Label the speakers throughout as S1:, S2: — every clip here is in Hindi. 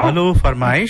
S1: हेलो फरमाइश।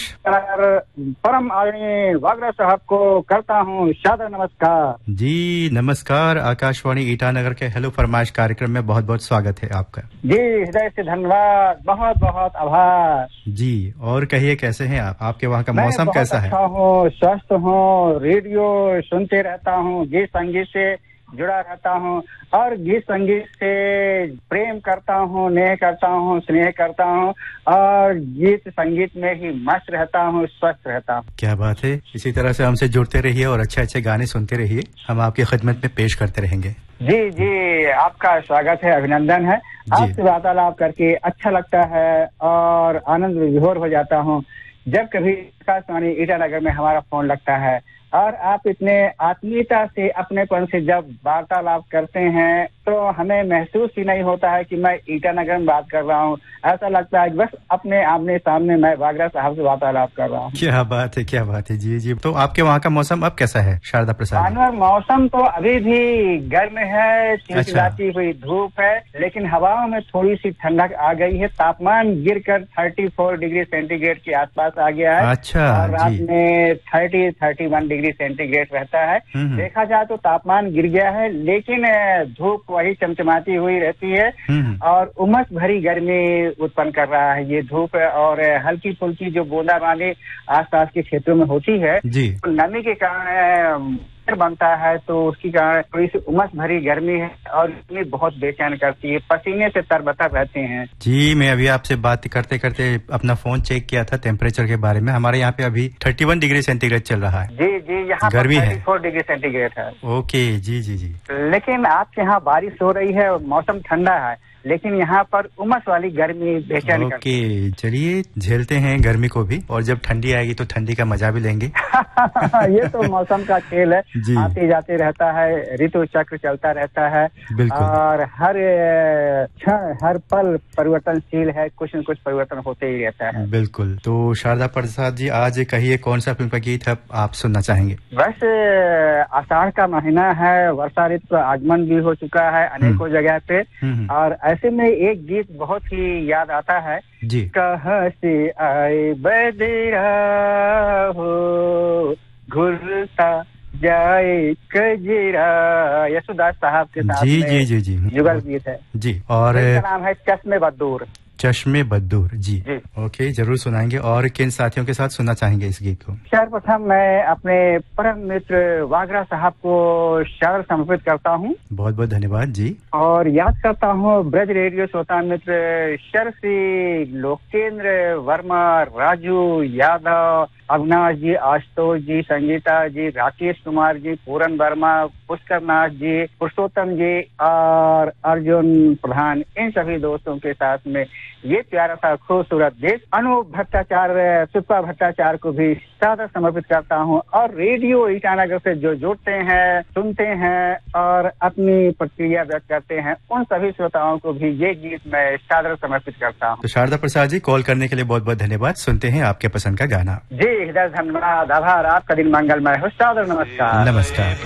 S2: परम आदरणीय वागरा साहब को करता हूँ सादर नमस्कार।
S1: जी नमस्कार। आकाशवाणी ईटानगर के हेलो फरमाइश कार्यक्रम में बहुत बहुत स्वागत है आपका।
S2: जी हृदय से धन्यवाद, बहुत बहुत आभार।
S1: जी और कहिए कैसे हैं आप? आपके वहाँ का मौसम कैसा है?
S2: अच्छा हूँ, स्वस्थ हूँ, रेडियो सुनते रहता हूँ, गीत संगीत से जुड़ा रहता हूँ और गीत संगीत से प्रेम करता हूँ, नेह करता हूँ, स्नेह करता हूँ और गीत संगीत में ही मस्त रहता हूँ, स्वस्थ रहता हूँ।
S1: क्या बात है। इसी तरह से हमसे जुड़ते रहिए और अच्छे अच्छे गाने सुनते रहिए, हम आपकी खिदमत में पेश करते रहेंगे।
S2: जी जी, आपका स्वागत है, अभिनंदन है। आपसे वार्तालाप करके अच्छा लगता है और आनंद विभोर हो जाता हूँ जब कभी आकाशवाणी ईटानगर में हमारा फोन लगता है और आप इतने आत्मीयता से, अपनेपन से जब वार्तालाप करते हैं तो हमें महसूस ही नहीं होता है कि मैं ईटानगर में बात कर रहा हूँ। ऐसा लगता है बस अपने आमने सामने मैं वागरा साहब से वार्तालाप कर रहा हूँ।
S1: क्या बात है, क्या बात है। जी जी, तो आपके वहाँ का मौसम अब कैसा है शारदा प्रसाद?
S2: मौसम तो अभी भी गर्म है, चिलचिलाती हुई धूप है, लेकिन हवाओं में थोड़ी सी ठंडक आ गई है। तापमान गिरकर 34 डिग्री सेंटीग्रेड के आसपास आ गया है।
S1: अच्छा,
S2: और रात में 31 डिग्री सेंटीग्रेड रहता है। देखा जाए तो तापमान गिर गया है, लेकिन धूप वही चमचमाती हुई रहती है और उमस भरी गर्मी उत्पन्न कर रहा है ये धूप। और हल्की फुल्की जो बूंदाबांदी आसपास के क्षेत्रों में होती है, नमी के कारण बनता है, तो उसकी कारण थोड़ी सी उमस भरी गर्मी है और गर्मी बहुत बेचैन करती है, पसीने से तरबतर रहते हैं।
S1: जी मैं अभी आपसे बात करते करते अपना फोन चेक किया था टेम्परेचर के बारे में। हमारे यहाँ पे अभी 31 डिग्री सेंटीग्रेड चल रहा है।
S2: जी जी, यहाँ
S1: गर्मी है,
S2: 34 डिग्री सेंटीग्रेड है।
S1: ओके जी जी जी।
S2: लेकिन आपके यहाँ बारिश हो रही है, मौसम ठंडा है, लेकिन यहाँ पर उमस वाली गर्मी बेचैन करती है।
S1: ओके, चलिए झेलते हैं गर्मी को भी, और जब ठंडी आएगी तो ठंडी का मजा भी लेंगे।
S2: ये तो मौसम का खेल है, आते जाते रहता है, ऋतु चक्र चलता रहता है और हर क्षण हर पल परिवर्तनशील है, कुछ न कुछ परिवर्तन होते ही रहता है।
S1: बिल्कुल। तो शारदा प्रसाद जी आज कहिए कौन सा फिल्म का गीत आप सुनना चाहेंगे?
S2: बस आषाढ़ का महीना है, वर्षा ऋतु का आगमन भी हो चुका है अनेकों जगह पे, और ऐसे में एक गीत बहुत ही याद आता है
S1: जी।
S2: कहाँ से आए बदरा हो घुरता जाए कजरा, यशोदास साहब के साथ
S1: जी जी जी जी
S2: जुगल गीत है
S1: जी। और
S2: इसका नाम है चश्मे बदूर।
S1: चश्मे बद्दूर जी। ओके, जरूर सुनाएंगे। और किन साथियों के साथ सुनना चाहेंगे इस गीत को?
S2: सर्वप्रथम मैं अपने परम मित्र वागरा साहब को शायर समर्पित करता हूँ।
S1: बहुत बहुत धन्यवाद जी।
S2: और याद करता हूँ ब्रज रेडियो श्रोता मित्र शर्षी लोकेंद्र वर्मा, राजू यादव, अविनाश जी, आशुतोष जी, संगीता जी, राकेश कुमार जी, पूरन वर्मा, पुष्कर नाथ जी, पुरुषोत्तम जी और अर्जुन प्रधान, इन सभी दोस्तों के साथ में ये प्यारा सा खूबसूरत गीत अनूप भट्टाचार्य, सुप्पा भट्टाचार्य को भी सादर समर्पित करता हूँ। और रेडियो ईटानगर से जो जुड़ते हैं, सुनते हैं और अपनी प्रतिक्रिया व्यक्त करते हैं, उन सभी श्रोताओं को भी ये गीत मैं सादर समर्पित करता हूँ।
S1: तो शारदा प्रसाद जी, कॉल करने के लिए बहुत बहुत धन्यवाद। सुनते हैं आपके पसंद का गाना।
S2: जी हृदय धन्यवाद, आभार। आपका दिन मंगलमय हो। सादर नमस्कार।
S1: नमस्कार।